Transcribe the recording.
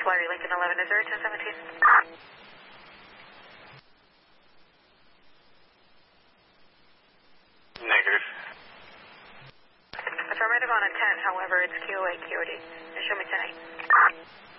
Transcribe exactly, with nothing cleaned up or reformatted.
Larry Lincoln eleven, is there a ten seventeen? Negative. Affirmative on a ten, however, it's Q O A Q O D. And show me ten eight.